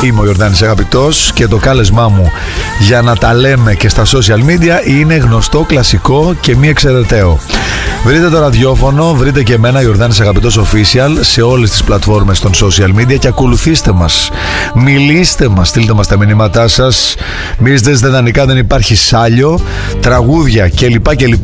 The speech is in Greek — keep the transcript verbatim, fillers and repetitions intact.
Είμαι ο Ιορδάνης Αγαπητός και το κάλεσμά μου για να τα λέμε και στα social media είναι γνωστό, κλασικό και μη εξαιρεταίο. Βρείτε το ραδιόφωνο, βρείτε και εμένα Ιορδάνης Αγαπητός Official σε όλες τις πλατφόρμες των social media και ακολουθήστε μας. Μιλήστε μας, στείλτε μας τα μηνύματά σας. Μυρίζετε δανεικά, δεν υπάρχει σάλιο, τραγούδια κλπ.